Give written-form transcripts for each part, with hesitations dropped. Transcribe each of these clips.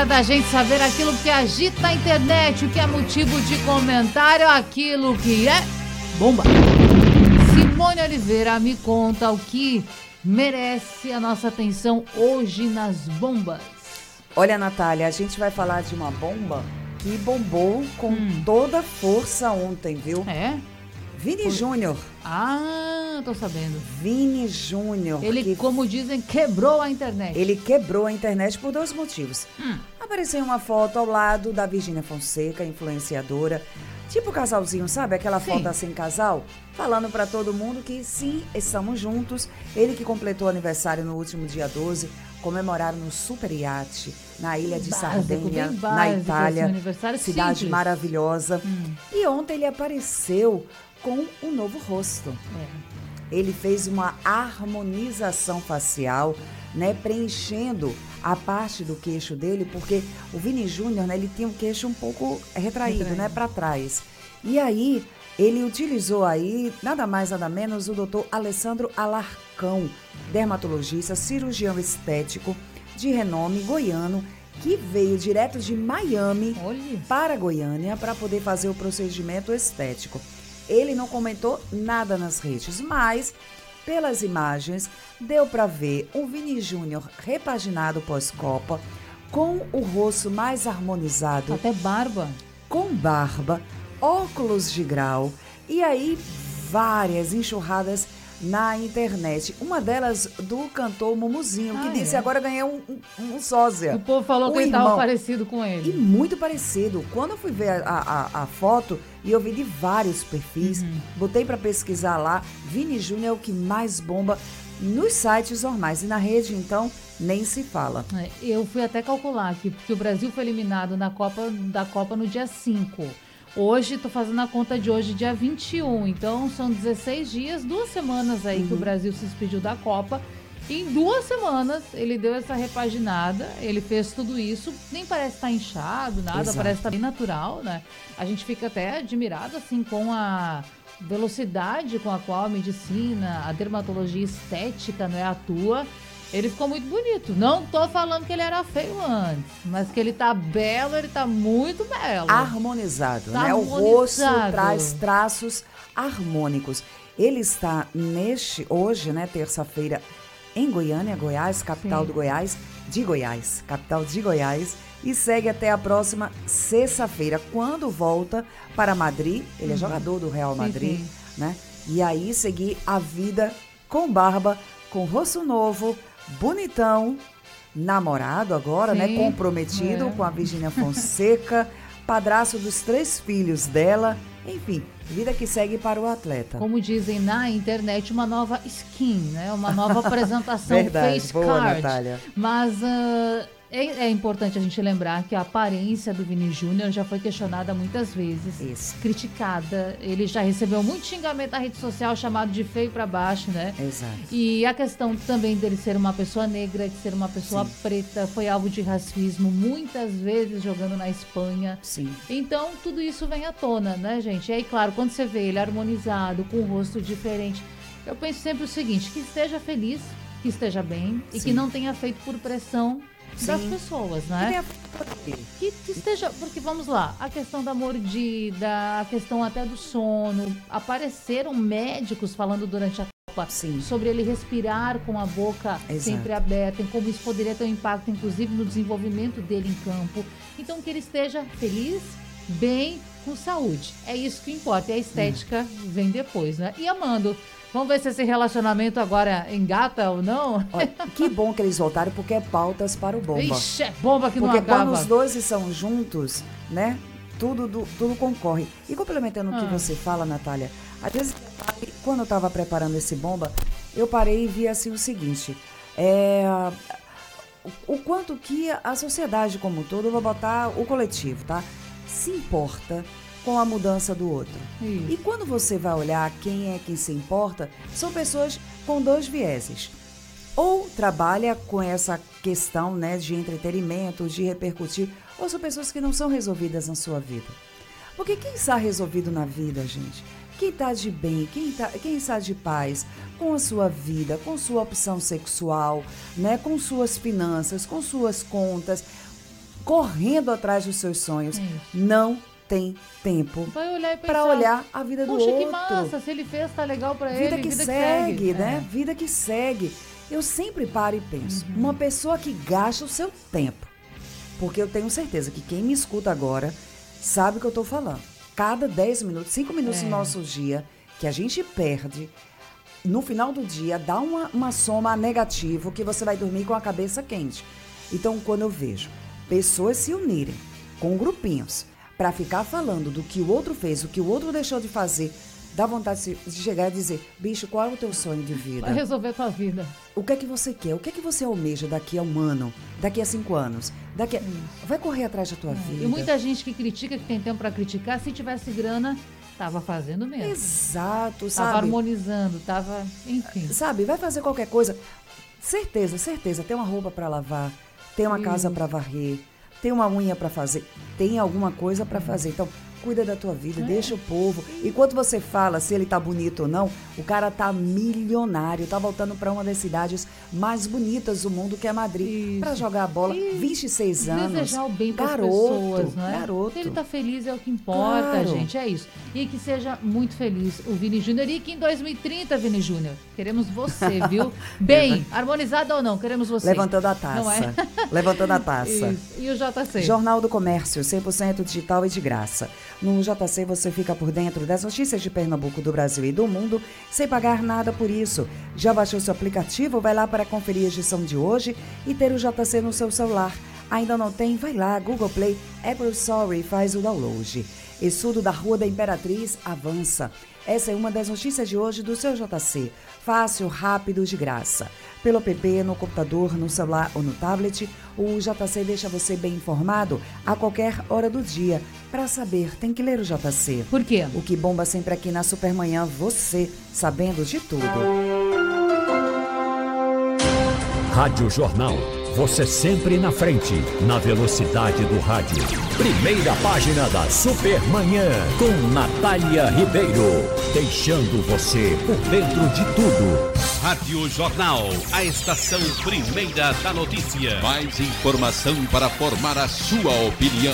hora da gente saber aquilo que agita a internet, o que é motivo de comentário, aquilo que é bomba. Simone Oliveira me conta o que merece a nossa atenção hoje nas bombas. Olha, Natália, a gente vai falar de uma bomba que bombou com toda força ontem, viu? É? Vini Júnior. Ah, tô sabendo. Vini Júnior. Ele, como dizem, quebrou a internet. Ele quebrou a internet por dois motivos. Apareceu uma foto ao lado da Virgínia Fonseca, influenciadora. Tipo casalzinho, sabe? Aquela foto assim, casal. Falando pra todo mundo que sim, estamos juntos. Ele que completou aniversário no último dia 12. Comemoraram no super iate, na ilha de Sardenha, na Itália. Cidade simples. Maravilhosa. E ontem ele apareceu com um novo rosto. Ele fez uma harmonização facial, né, preenchendo a parte do queixo dele, porque o Vini Júnior, né, ele tinha um queixo um pouco retraído, né, para trás. E aí, ele utilizou aí, nada mais, nada menos, o doutor Alessandro Alarcão, dermatologista, cirurgião estético de renome goiano, que veio direto de Miami para Goiânia para poder fazer o procedimento estético. Ele não comentou nada nas redes, mas pelas imagens deu para ver um Vini Júnior repaginado pós-Copa, com o rosto mais harmonizado. Até barba. Com barba, óculos de grau e aí várias enxurradas na internet. Uma delas do cantor Mumuzinho, que disse agora ganhei um sósia. O povo falou que ele estava parecido com ele. E muito parecido. Quando eu fui ver a foto, e eu vi de vários perfis, botei para pesquisar lá, Vini Júnior é o que mais bomba nos sites normais. E na rede, então, nem se fala. Eu fui até calcular aqui, porque o Brasil foi eliminado da Copa no dia 5. Hoje, tô fazendo a conta de hoje, dia 21. Então, são 16 dias, 2 semanas aí que o Brasil se despediu da Copa. E em 2 semanas, ele deu essa repaginada, ele fez tudo isso. Nem parece estar inchado, nada, Exato. Parece estar bem natural, né? A gente fica até admirado, assim, com a velocidade com a qual a medicina, a dermatologia estética, né, atua. Ele ficou muito bonito. Não tô falando que ele era feio antes, mas que ele tá belo, ele tá muito belo. Harmonizado, Tá né? harmonizado. O rosto traz traços harmônicos. Ele está hoje, né, terça-feira, em Goiânia, Goiás, capital do Goiás, capital de Goiás, e segue até a próxima sexta-feira, quando volta para Madrid. Ele é jogador do Real Madrid, né? E aí seguir a vida com barba, com rosto novo, bonitão, namorado agora, né? Comprometido com a Virgínia Fonseca, padrasto dos 3 filhos dela, enfim, vida que segue para o atleta. Como dizem na internet, uma nova skin, né? Uma nova apresentação. Verdade, face boa, card. Natália. Mas é importante a gente lembrar que a aparência do Vini Júnior já foi questionada muitas vezes. Isso. Criticada. Ele já recebeu muito xingamento na rede social, chamado de feio pra baixo, né? Exato. E a questão também dele ser uma pessoa negra, de ser uma pessoa preta, foi alvo de racismo, muitas vezes jogando na Espanha. Sim. Então, tudo isso vem à tona, né, gente? E aí, claro, quando você vê ele harmonizado, com um rosto diferente, eu penso sempre o seguinte, que esteja feliz, que esteja bem e que não tenha feito por pressão das pessoas, né? Que esteja, porque vamos lá, a questão da mordida, a questão até do sono, apareceram médicos falando durante a Copa sobre ele respirar com a boca sempre aberta, e como isso poderia ter um impacto, inclusive, no desenvolvimento dele em campo. Então, que ele esteja feliz, bem, com saúde. É isso que importa, e a estética vem depois, né? E amando. Vamos ver se esse relacionamento agora engata ou não. Olha, que bom que eles voltaram, porque é pautas para o bomba. Ixi, é bomba que porque não acaba. Quando os dois estão juntos, né, tudo concorre. E complementando o que você fala, Natália, às vezes, quando eu estava preparando esse bomba, eu parei e vi assim o seguinte, o quanto que a sociedade como um todo, eu vou botar o coletivo, tá, se importa com a mudança do outro. E quando você vai olhar quem é que se importa, são pessoas com 2 vieses. Ou trabalha com essa questão, né, de entretenimento, de repercutir, ou são pessoas que não são resolvidas na sua vida. Porque quem está resolvido na vida, gente? Quem está de bem, quem está de paz com a sua vida, com sua opção sexual, né, com suas finanças, com suas contas, correndo atrás dos seus sonhos, não tem tempo para olhar a vida do outro. Poxa, que massa, se ele fez, tá legal para ele. Vida que segue, né? Vida que segue. Eu sempre paro e penso, uma pessoa que gasta o seu tempo, porque eu tenho certeza que quem me escuta agora sabe o que eu tô falando. Cada 10 minutos, 5 minutos do nosso dia, que a gente perde, no final do dia, dá uma soma negativa que você vai dormir com a cabeça quente. Então, quando eu vejo pessoas se unirem com grupinhos para ficar falando do que o outro fez, o que o outro deixou de fazer, dá vontade de chegar e dizer, bicho, qual é o teu sonho de vida? Vai resolver a tua vida. O que é que você quer? O que é que você almeja daqui a 1 ano? Daqui a 5 anos? Vai correr atrás da tua vida. E muita gente que critica, que tem tempo para criticar, se tivesse grana, tava fazendo mesmo. Exato, sabe? Tava harmonizando, tava, enfim. Sabe, vai fazer qualquer coisa. Certeza, tem uma roupa para lavar, tem uma casa para varrer, tem uma unha para fazer, tem alguma coisa para fazer. Então, cuida da tua vida, deixa o povo. Enquanto você fala se ele tá bonito ou não, o cara tá milionário, tá voltando para uma das cidades mais bonitas do mundo, que é Madrid, para jogar a bola. 26 anos. Desejar o bem para as pessoas, não é? Garoto. Se ele tá feliz é o que importa, gente, é isso. E que seja muito feliz o Vini Júnior e que em 2030, Vini Júnior, queremos você, viu? Bem, harmonizado ou não, queremos você. Levantando a taça. Não é? Levantando a taça. Isso. E o JC? Jornal do Comércio, 100% digital e de graça. No JC você fica por dentro das notícias de Pernambuco, do Brasil e do mundo, sem pagar nada por isso. Já baixou seu aplicativo? Vai lá para conferir a edição de hoje e ter o JC no seu celular. Ainda não tem? Vai lá, Google Play, Apple Store e faz o download. Estudo da Rua da Imperatriz avança. Essa é uma das notícias de hoje do seu JC. Fácil, rápido, de graça. Pelo app, no computador, no celular ou no tablet, o JC deixa você bem informado a qualquer hora do dia. Para saber, tem que ler o JC. Por quê? O que bomba sempre aqui na Supermanhã, você sabendo de tudo. Rádio Jornal. Você sempre na frente, na velocidade do rádio. Primeira página da Supermanhã, com Natália Ribeiro. Deixando você por dentro de tudo. Rádio Jornal, a estação primeira da notícia. Mais informação para formar a sua opinião.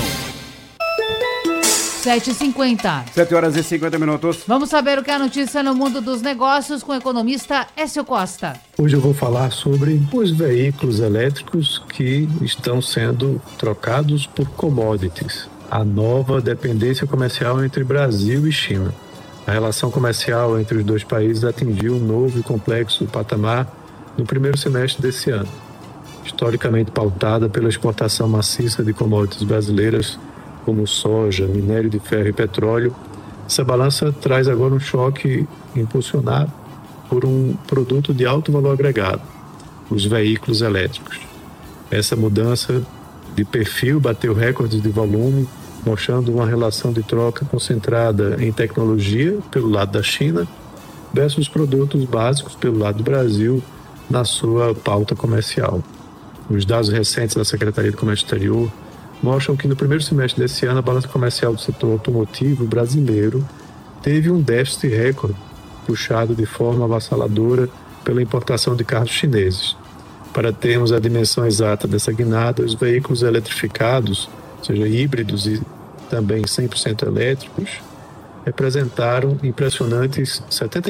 7h50. 7h50. Vamos saber o que é a notícia no mundo dos negócios com o economista Écio Costa. Hoje eu vou falar sobre os veículos elétricos que estão sendo trocados por commodities. A nova dependência comercial entre Brasil e China. A relação comercial entre os dois países atingiu um novo e complexo patamar no primeiro semestre desse ano. Historicamente pautada pela exportação maciça de commodities brasileiras como soja, minério de ferro e petróleo, essa balança traz agora um choque impulsionado por um produto de alto valor agregado, os veículos elétricos. Essa mudança de perfil bateu recordes de volume, mostrando uma relação de troca concentrada em tecnologia pelo lado da China versus produtos básicos pelo lado do Brasil na sua pauta comercial. Os dados recentes da Secretaria de Comércio Exterior mostram que no primeiro semestre desse ano a balança comercial do setor automotivo brasileiro teve um déficit recorde, puxado de forma avassaladora pela importação de carros chineses. Para termos a dimensão exata dessa guinada, os veículos eletrificados, ou seja, híbridos e também 100% elétricos, representaram impressionantes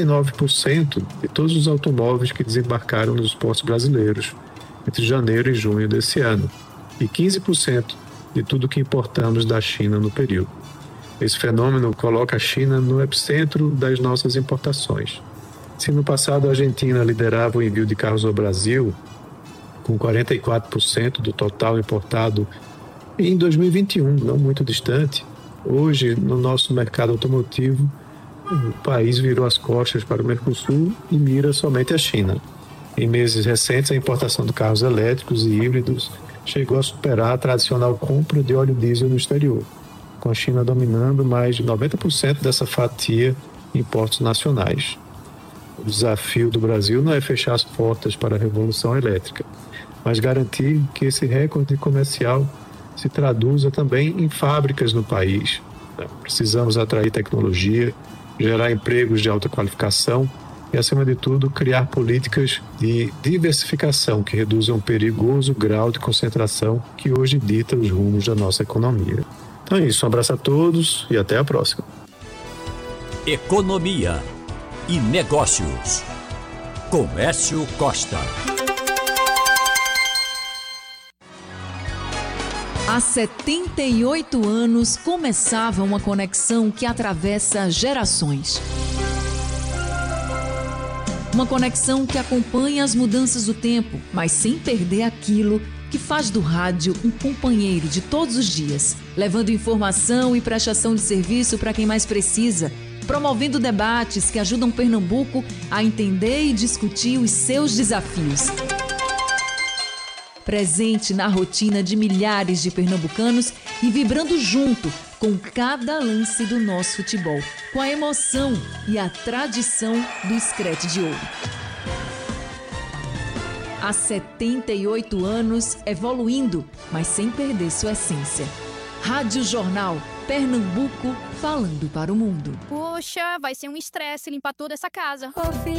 79% de todos os automóveis que desembarcaram nos portos brasileiros entre janeiro e junho desse ano, e 15% de tudo que importamos da China no período. Esse fenômeno coloca a China no epicentro das nossas importações. Se no passado a Argentina liderava o envio de carros ao Brasil, com 44% do total importado em 2021, não muito distante, hoje no nosso mercado automotivo, o país virou as costas para o Mercosul e mira somente a China. Em meses recentes, a importação de carros elétricos e híbridos chegou a superar a tradicional compra de óleo diesel no exterior, com a China dominando mais de 90% dessa fatia em portos nacionais. O desafio do Brasil não é fechar as portas para a revolução elétrica, mas garantir que esse recorde comercial se traduza também em fábricas no país. Precisamos atrair tecnologia, gerar empregos de alta qualificação e, acima de tudo, criar políticas de diversificação que reduzam o perigoso grau de concentração que hoje dita os rumos da nossa economia. Então é isso, um abraço a todos e até a próxima. Economia e Negócios, com Écio Costa. Há 78 anos começava uma conexão que atravessa gerações. Uma conexão que acompanha as mudanças do tempo, mas sem perder aquilo que faz do rádio um companheiro de todos os dias, levando informação e prestação de serviço para quem mais precisa, promovendo debates que ajudam Pernambuco a entender e discutir os seus desafios. Presente na rotina de milhares de pernambucanos e vibrando junto com cada lance do nosso futebol, com a emoção e a tradição do Screte de Ouro. Há 78 anos evoluindo, mas sem perder sua essência. Rádio Jornal, Pernambuco, falando para o mundo. Poxa, vai ser um estresse limpar toda essa casa.